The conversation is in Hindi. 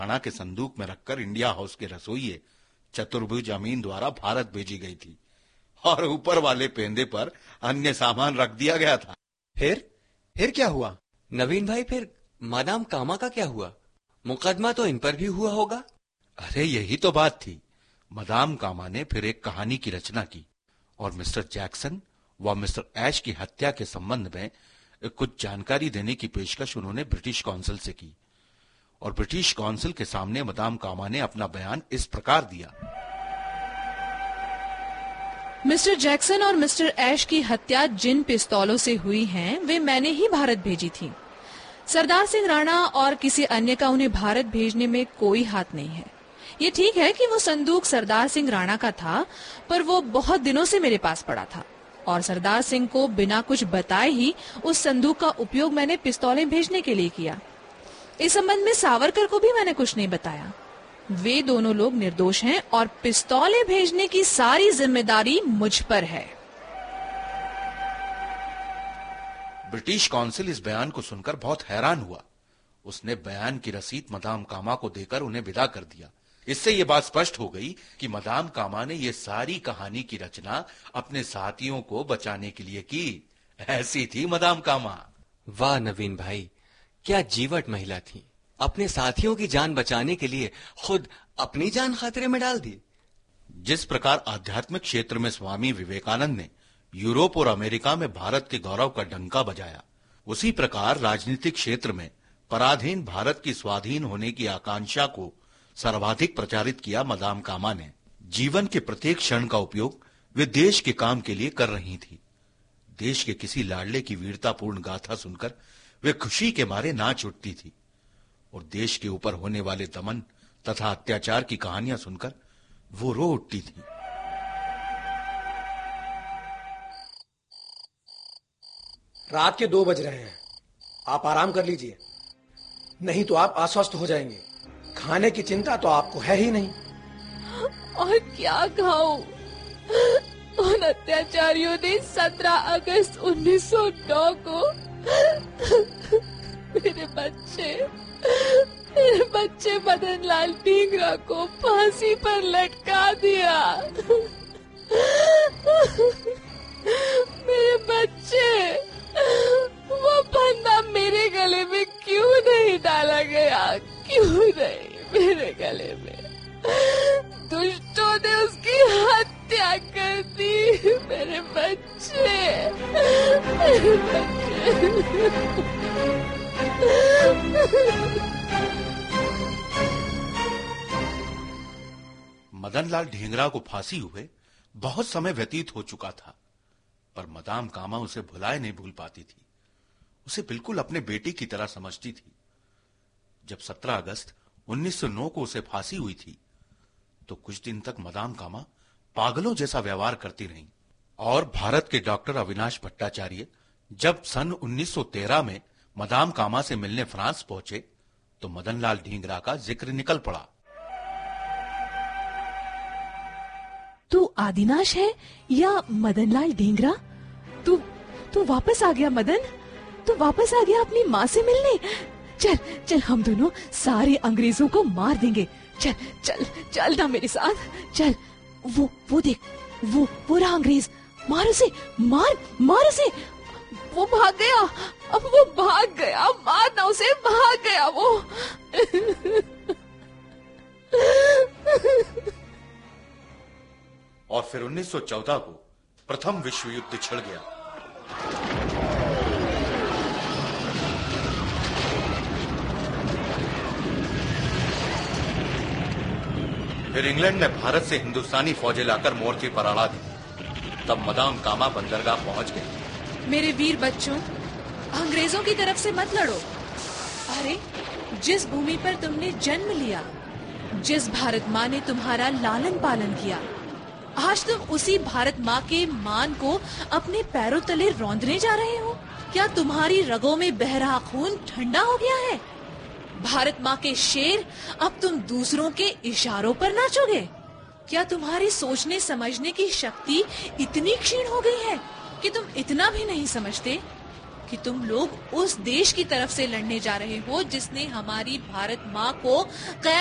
राणा के संदूक में रखकर इंडिया हाउस के रसोइये चतुर्भुज अमीन द्वारा भारत भेजी गई थी और ऊपर वाले पेंदे पर अन्य सामान रख दिया गया था। फिर क्या हुआ? नवीन भाई, फिर मादाम कामा का क्या हुआ? मुकदमा तो इन पर भी हुआ होगा। अरे यही तो बात थी। मदाम कामा ने फिर एक कहानी की रचना की और मिस्टर जैक्सन व मिस्टर ऐश की हत्या के संबंध में कुछ जानकारी देने की पेशकश उन्होंने ब्रिटिश काउंसिल से की और ब्रिटिश काउंसिल के सामने मदाम कामा ने अपना बयान इस प्रकार दिया। मिस्टर जैक्सन और मिस्टर ऐश की हत्या जिन पिस्तौलों से हुई है वे मैंने ही भारत भेजी थी। सरदार सिंह राणा और किसी अन्य का उन्हें भारत भेजने में कोई हाथ नहीं है। ये ठीक है कि वो संदूक सरदार सिंह राणा का था, पर वो बहुत दिनों से मेरे पास पड़ा था और सरदार सिंह को बिना कुछ बताए ही उस संदूक का उपयोग मैंने पिस्तौलें भेजने के लिए किया। इस संबंध में सावरकर को भी मैंने कुछ नहीं बताया। वे दोनों लोग निर्दोष हैं और पिस्तौलें भेजने की सारी जिम्मेदारी मुझ पर है। ब्रिटिश काउंसिल इस बयान को सुनकर बहुत हैरान हुआ। उसने बयान की रसीद मदाम कामा को देकर उन्हें विदा कर दिया। इससे ये बात स्पष्ट हो गई कि मदाम कामा ने ये सारी कहानी की रचना अपने साथियों को बचाने के लिए की। ऐसी थी मदाम कामा। वाह नवीन भाई, क्या जीवट महिला थी। अपने साथियों की जान बचाने के लिए खुद अपनी जान खतरे में डाल दी। जिस प्रकार आध्यात्मिक क्षेत्र में स्वामी विवेकानंद ने यूरोप और अमेरिका में भारत के गौरव का डंका बजाया, उसी प्रकार राजनीतिक क्षेत्र में पराधीन भारत की स्वाधीन होने की आकांक्षा को सर्वाधिक प्रचारित किया मदाम कामा ने। जीवन के प्रत्येक क्षण का उपयोग वे देश के काम के लिए कर रही थी। देश के किसी लाडले की वीरतापूर्ण गाथा सुनकर वे खुशी के मारे नाच उठती थी और देश के ऊपर होने वाले दमन तथा अत्याचार की कहानियां सुनकर वो रो उठती थी। रात के 2 बज रहे हैं, आप आराम कर लीजिए, नहीं तो आप अस्वस्थ हो जाएंगे। खाने की चिंता तो आपको है ही नहीं। और क्या खाऊं? उन अत्याचारियों ने 17 अगस्त 1909 को मेरे बच्चे मदन लाल ढींगरा को फांसी पर लटका दिया। मेरे बच्चे, वो फंदा मेरे गले में क्यों नहीं डाला गया? क्यों नहीं मेरे गले में? दुष्टों ने उसकी हत्या कर दी। मेरे बच्चे, मेरे बच्चे। मदनलाल ढींगरा को फांसी हुए बहुत समय व्यतीत हो चुका था, पर मदाम कामा उसे भुलाए नहीं भूल पाती थी। उसे बिल्कुल अपने बेटे की तरह समझती थी। जब 17 अगस्त 1909 को उसे फांसी हुई थी तो कुछ दिन तक मदाम कामा पागलों जैसा व्यवहार करती रहीं और भारत के डॉक्टर अविनाश भट्टाचार्य जब सन 1913 में मदाम कामा से मिलने फ्रांस पहुंचे तो मदनलाल ढींगरा का जिक्र निकल पड़ा। तू आदिनाश है या मदनलाल ढींगरा? तू वापस आ गया मदन? तू वापस आ गया अपनी माँ से मिलने? चल चल, हम दोनों सारे अंग्रेजों को मार देंगे। चल चल चल ना मेरे साथ, चल। वो देख, वो रहा अंग्रेज। मार उसे, मार उसे। वो भाग गया, अब वो भाग गया। मारना उसे, भाग गया वो। और फिर 1914 को प्रथम विश्व युद्ध छिड़ गया। फिर इंग्लैंड ने भारत से हिंदुस्तानी फौजें लाकर मोर्चे पर अड़ा दी। तब मदाम कामा बंदरगाह पहुंच गई। मेरे वीर बच्चों, अंग्रेजों की तरफ से मत लड़ो। अरे, जिस भूमि पर तुमने जन्म लिया, जिस भारत माँ ने तुम्हारा लालन पालन किया, आज तुम उसी भारत माँ के मान को अपने पैरों तले रौंदने जा रहे हो। क्या तुम्हारी रगों में बह रहा खून ठंडा हो गया है? भारत माँ के शेर, अब तुम दूसरों के इशारों पर नाचोगे? क्या तुम्हारी सोचने समझने की शक्ति इतनी क्षीण हो गई है कि तुम इतना भी नहीं समझते कि तुम लोग उस देश की तरफ से लड़ने जा रहे हो जिसने हमारी भारत माँ को